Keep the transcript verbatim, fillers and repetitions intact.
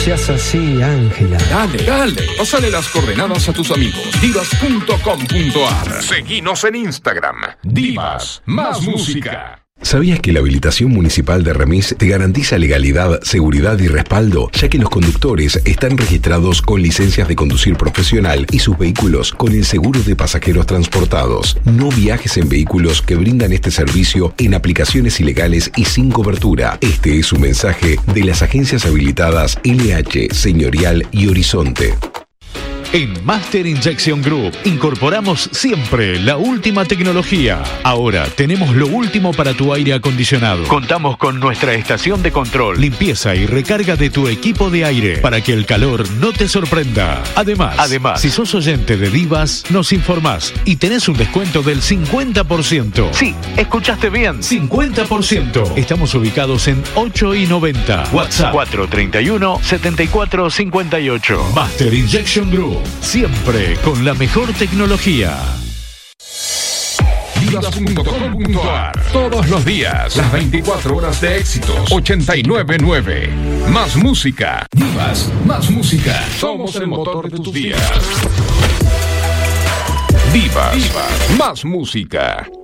seas así, Ángela. Dale, dale. Pásale las coordenadas a tus amigos. Divas punto com punto ar. Seguinos en Instagram. Divas más música. ¿Sabías que la habilitación municipal de Remis te garantiza legalidad, seguridad y respaldo, ya que los conductores están registrados con licencias de conducir profesional y sus vehículos con el seguro de pasajeros transportados? No viajes en vehículos que brindan este servicio en aplicaciones ilegales y sin cobertura. Este es un mensaje de las agencias habilitadas L H, Señorial y Horizonte. En Master Injection Group incorporamos siempre la última tecnología. Ahora tenemos lo último para tu aire acondicionado. Contamos con nuestra estación de control, limpieza y recarga de tu equipo de aire para que el calor no te sorprenda. Además, Además, si sos oyente de Divas, nos informás y tenés un descuento del cincuenta por ciento. Sí, escuchaste bien, cincuenta por ciento. Estamos ubicados en ocho y noventa. WhatsApp cuatro treinta y uno, setenta y cuatro cincuenta y ocho. Master Injection Group. Siempre con la mejor tecnología. Divas punto com punto ar. Todos los días, las veinticuatro horas de éxitos. ochenta y nueve punto nueve. Más música. Divas, más música. Somos el motor de tus días. Divas, Divas, más música.